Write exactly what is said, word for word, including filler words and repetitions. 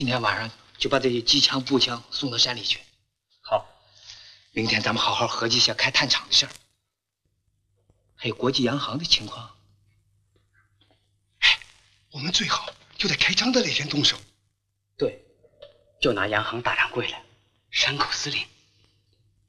今天晚上就把这些机枪、步枪送到山里去。 好， 明天咱们好好合计一下开炭厂的事儿，还有国际洋行的情况。 哎，我们最好就在开张的那天动手。 对，就拿洋行大掌柜来，山口司令